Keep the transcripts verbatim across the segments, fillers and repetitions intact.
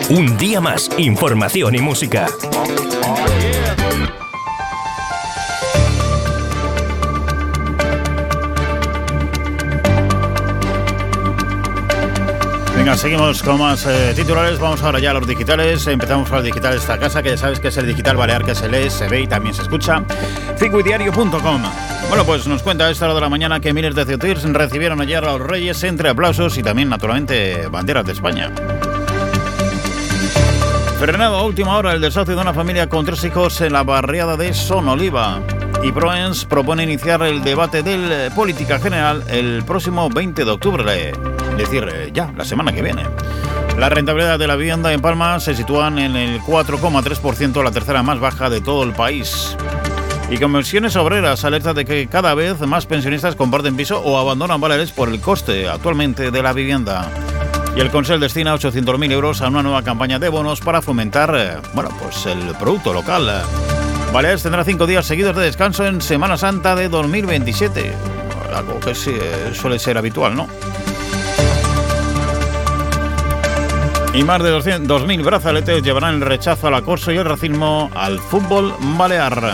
Un día más, información y música. Venga, seguimos con más eh, titulares. Vamos ahora ya a los digitales. Empezamos con los digitales de esta casa, que ya sabes que es el digital balear, que se lee, se ve y también se escucha. Ciguidiario punto com. Bueno, pues nos cuenta a esta hora de la mañana que miles de ceutíes recibieron ayer a los Reyes entre aplausos y también, naturalmente, banderas de España. Frenado a última hora el desahucio de una familia con tres hijos en la barriada de Sonoliva. Y Proens propone iniciar el debate de política general el próximo veinte de octubre. Es decir, ya, la semana que viene. La rentabilidad de la vivienda en Palma se sitúan en el cuatro coma tres por ciento, la tercera más baja de todo el país. Y Comisiones Obreras alerta de que cada vez más pensionistas comparten piso o abandonan Baleares por el coste actualmente de la vivienda. Y el Consell destina ochocientos mil euros a una nueva campaña de bonos para fomentar, bueno, pues el producto local. Baleares tendrá cinco días seguidos de descanso en Semana Santa de dos mil veintisiete. Algo que sí, suele ser habitual, ¿no? Y más de dos mil brazaletes llevarán el rechazo al acoso y el racismo al fútbol balear.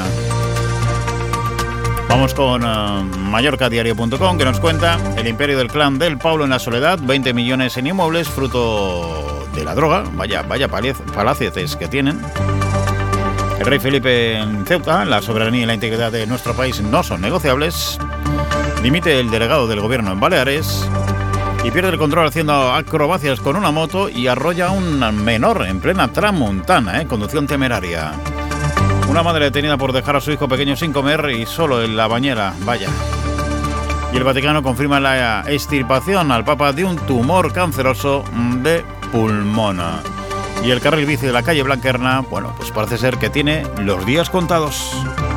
Vamos con uh, Mallorca Diario punto com, que nos cuenta el imperio del clan del Paulo en la soledad, veinte millones en inmuebles, fruto de la droga. Vaya, vaya palacetes que tienen. El rey Felipe en Ceuta, la soberanía y la integridad de nuestro país no son negociables. Dimite el delegado del gobierno en Baleares. Y pierde el control haciendo acrobacias con una moto y arrolla a un menor en plena tramontana, ¿eh? Conducción temeraria. Una madre detenida por dejar a su hijo pequeño sin comer y solo en la bañera, vaya. Y el Vaticano confirma la extirpación al Papa de un tumor canceroso de pulmón. Y el carril bici de la calle Blanquerna, bueno, pues parece ser que tiene los días contados.